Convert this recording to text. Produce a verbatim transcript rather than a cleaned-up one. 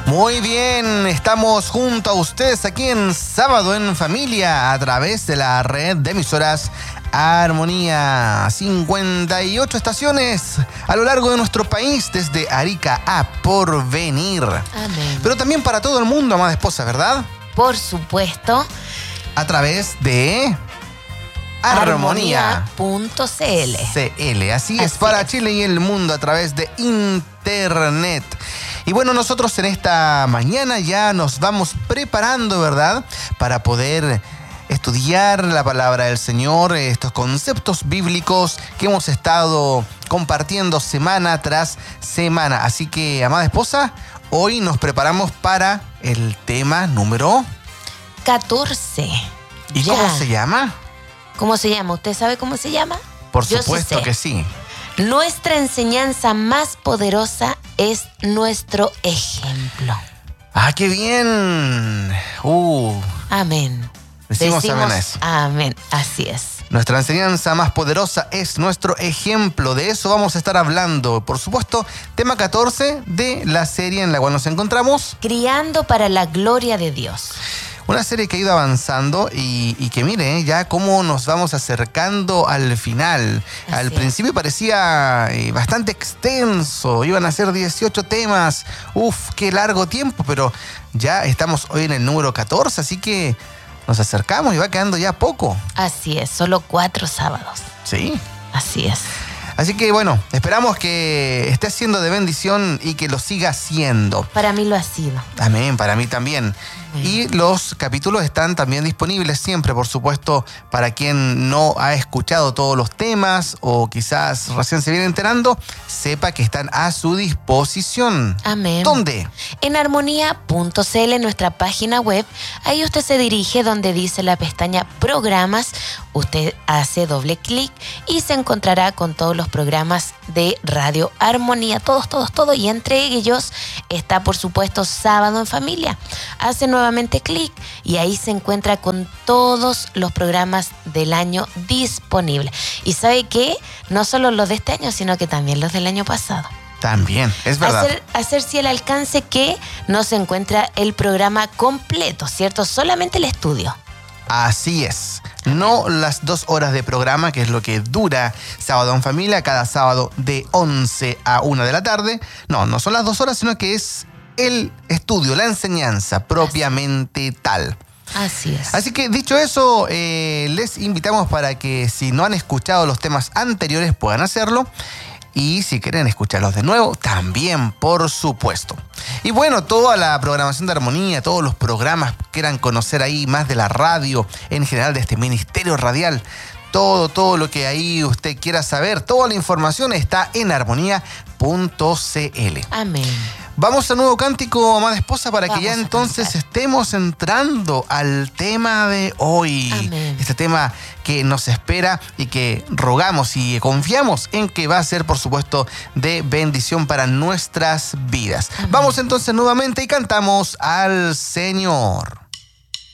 Muy bien, estamos junto a ustedes aquí en Sábado en Familia a través de la red de emisoras Armonía. cincuenta y ocho estaciones a lo largo de nuestro país, desde Arica a Porvenir. Amén. Pero también para todo el mundo, amada esposa, ¿verdad? Por supuesto. A través de Armonía punto c l. C L. Así, Así es, para es. Chile y el mundo a través de Internet. Y bueno, nosotros en esta mañana ya nos vamos preparando, ¿verdad?, para poder estudiar la palabra del Señor, estos conceptos bíblicos que hemos estado compartiendo semana tras semana. Así que, amada esposa, hoy nos preparamos para el tema número catorce. ¿Y ya. cómo se llama? ¿Cómo se llama? ¿Usted sabe cómo se llama? Por Yo supuesto sí sé. que sí. Nuestra enseñanza más poderosa es nuestro ejemplo. ¡Ah, qué bien! Uh, Amén. decimos, amén a eso. Amén, así es. Nuestra enseñanza más poderosa es nuestro ejemplo. De eso vamos a estar hablando. Por supuesto, tema catorce de la serie en la cual nos encontramos. Criando para la gloria de Dios. Una serie que ha ido avanzando y, y que mire, ya cómo nos vamos acercando al final. Así al es. principio parecía eh, bastante extenso, iban a ser dieciocho temas. Uf, qué largo tiempo, pero ya estamos hoy en el número catorce, así que nos acercamos y va quedando ya poco. Así es, solo cuatro sábados. Sí. Así es. Así que bueno, esperamos que esté siendo de bendición y que lo siga siendo. Para mí lo ha sido. Amén, para mí también. Amén. Y los capítulos están también disponibles siempre, por supuesto, para quien no ha escuchado todos los temas o quizás recién se viene enterando, sepa que están a su disposición. Amén. ¿Dónde? En armonía punto c l, nuestra página web, ahí usted se dirige donde dice la pestaña Programas, usted hace doble clic y se encontrará con todos los programas de Radio Armonía, todos, todos, todos, y entre ellos está, por supuesto, Sábado en Familia. Hace nuevamente clic y ahí se encuentra con todos los programas del año disponibles. ¿Y sabe qué? No solo los de este año, sino que también los del año pasado. También, es verdad. Hacer, hacer si el alcance que no se encuentra el programa completo, ¿cierto? Solamente el estudio. Así es. No las dos horas de programa, que es lo que dura Sábado en Familia, cada sábado de once a una de la tarde. No, no son las dos horas, sino que es el estudio, la enseñanza propiamente tal. Así es. Así que dicho eso, eh, les invitamos para que si no han escuchado los temas anteriores puedan hacerlo. Y si quieren escucharlos de nuevo, también, por supuesto. Y bueno, toda la programación de Armonía, todos los programas que quieran conocer ahí, más de la radio, en general de este ministerio radial, todo, todo lo que ahí usted quiera saber, toda la información está en armonía punto c l. Amén. Vamos a nuevo cántico, amada esposa, para Vamos que ya a entonces cantar. estemos entrando al tema de hoy. Amén. Este tema que nos espera y que rogamos y confiamos en que va a ser, por supuesto, de bendición para nuestras vidas. Amén. Vamos entonces nuevamente y cantamos al Señor.